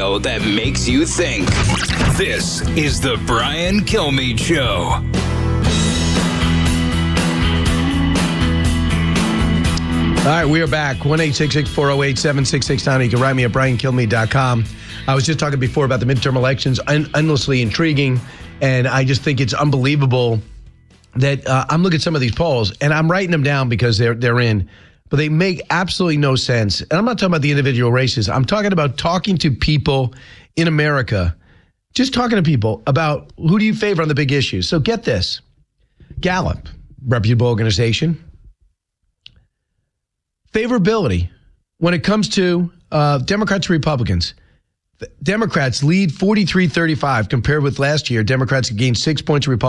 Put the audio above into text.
radio that makes you think. This is the Brian Kilmeade Show. All right, we are back. 1-866-408-7669. You can write me at briankilmeade.com. I was just talking before about the midterm elections, endlessly intriguing, and I just think it's unbelievable that I'm looking at some of these polls, and I'm writing them down because they're in, but they make absolutely no sense. And I'm not talking about the individual races. I'm talking about talking to people in America, just talking to people about who do you favor on the big issues. So get this. Gallup, reputable organization. Favorability when it comes to Democrats and Republicans. Democrats lead 43-35 compared with last year. Democrats gained 6 points. Republicans